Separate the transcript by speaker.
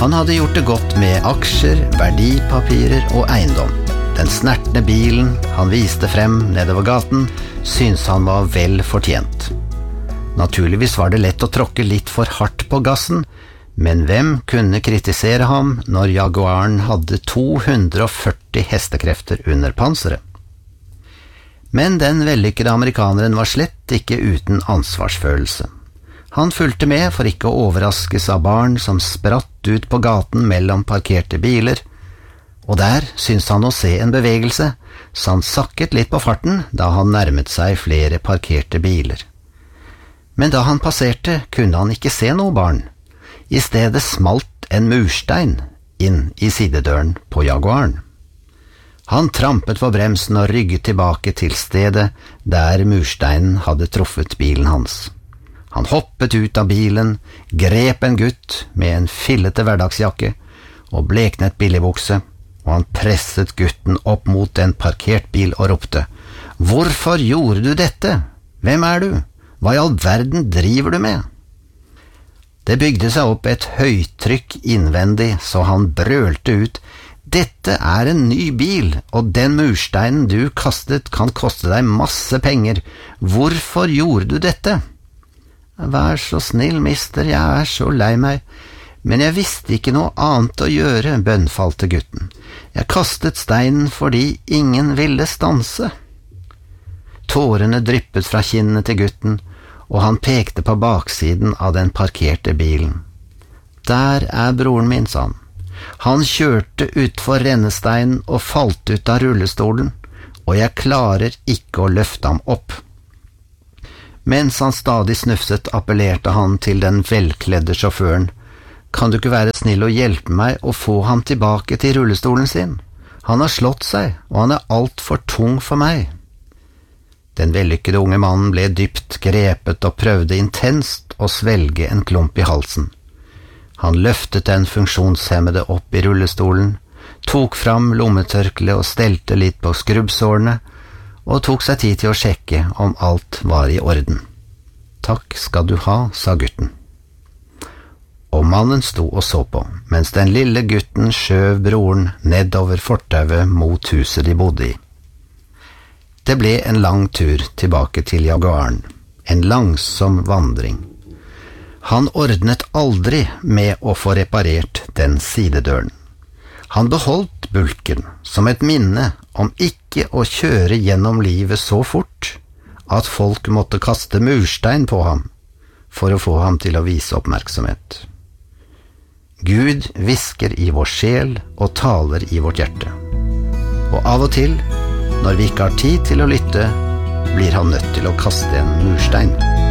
Speaker 1: Han hadde gjort det godt med aksjer, verdipapirer og eiendom. Den snertne bilen han viste frem nedover gaten, syntes han var vel fortjent. Naturligvis var det lett å tråkke litt for hardt på gassen, men hvem kunne kritisere ham når Jaguaren hadde 240 hestekrefter under panseret? Men den vellykkede amerikaneren var slett ikke uten ansvarsfølelse. Han fulgte med for ikke å overraskes av barn som spratt ut på gaten mellom parkerte biler, og der syntes han å se en bevegelse, så han sakket litt på farten da han nærmet seg flere parkerte biler. Men da han passerte, kunne han ikke se noe barn. I stedet smalt en murstein inn i sidedøren på Jaguaren. Han trampet på bremsen og rygget tilbake til stedet der mursteinen hadde truffet bilen hans. Han hoppet ut av bilen, grep en gutt med en fillete hverdagsjakke og bleknet billigbukse, og han presset gutten opp mot en parkert bil og ropte: «Hvorfor gjorde du dette? Hvem er du? Hva i all verden driver du med?» Det bygde seg opp et høytrykk innvendig, så han brølte ut: «Dette er en ny bil, og den mursteinen du kastet kan koste deg masse penger. Hvorfor gjorde du dette?» «Vær så snill, mister, jeg er så lei meg. Men jeg visste ikke noe annet å gjøre», bønnfalte gutten. «Jeg kastet steinen fordi ingen ville stanse.» Tårene dryppet fra kinnene til gutten, og han pekte på baksiden av den parkerte bilen. «Der er broren min», sa han. «Han kjørte utfor rennesteinen og falt ut av rullestolen, og jeg klarer ikke å løfte ham opp.» Mens han stadig snufset, appellerte han til den velkledde sjåføren. «Kan du ikke være snill å hjelpe meg å få ham tilbake til rullestolen sin? Han har slått seg, og han er alt for tung for meg.» Den vellykkede unge mannen ble dypt grepet og prøvde intenst å svelge en klump i halsen. Han løftet den funksjonshemmede opp i rullestolen, tok fram lommetørkle og stelte litt på skrubbsårene, og tok seg tid til å sjekke om alt var i orden. «Takk skal du ha», sa gutten. Og mannen sto og så på, mens den lille gutten skjøv broren nedover fortauet mot huset de bodde i. Det ble en lang tur tilbake til Jaguaren, en langsom vandring. Han ordnet aldri med å få reparert den sidedøren. Han beholdt bulken som et minne om ikke å kjøre gjennom livet så fort at folk måtte kaste murstein på ham for å få ham til å vise oppmerksomhet. Gud hvisker i vår sjel og taler i vårt hjerte. Og av og til, når vi ikke har tid til å lytte, blir han nødt til å kaste en murstein.